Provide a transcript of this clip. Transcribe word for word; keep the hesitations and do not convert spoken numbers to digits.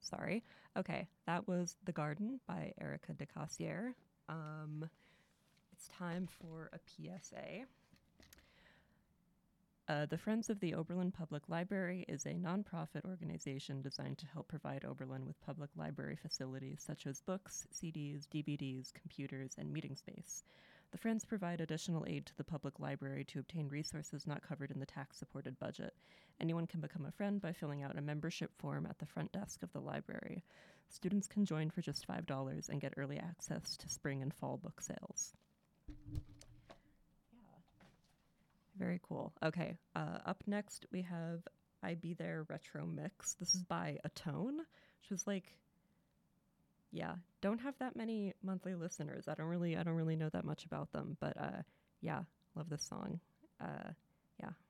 Sorry. Okay, that was The Garden by Erica de Cassier. Um, it's time for a P S A. Uh, the Friends of the Oberlin Public Library is a nonprofit organization designed to help provide Oberlin with public library facilities such as books, C Ds, D V Ds, computers, and meeting space. The Friends provide additional aid to the public library to obtain resources not covered in the tax-supported budget. Anyone can become a friend by filling out a membership form at the front desk of the library. Students can join for just five dollars and get early access to spring and fall book sales. Very cool. Okay, uh, up next we have I Be There Retro Mix. This is by Atone, which is like, yeah, don't have that many monthly listeners. I don't really, I don't really know that much about them, but uh, yeah, love this song. Uh, yeah,